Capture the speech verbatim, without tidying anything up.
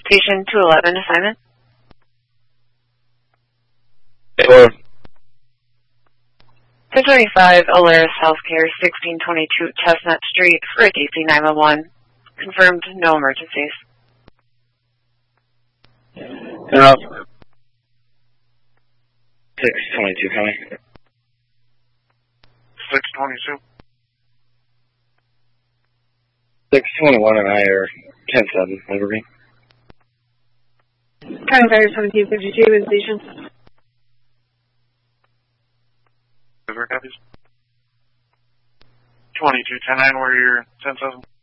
Station two eleven assignment. Hello. ten twenty-five Alaris Healthcare, sixteen twenty-two Chestnut Street for a D C nine one one. Confirmed no emergencies. Uh, six twenty-two coming. six twenty-two. six twenty-one and I are ten seven, over me. County Fire seventeen fifty-two in station. Over copies. twenty-two ten nine, where you're ten seven.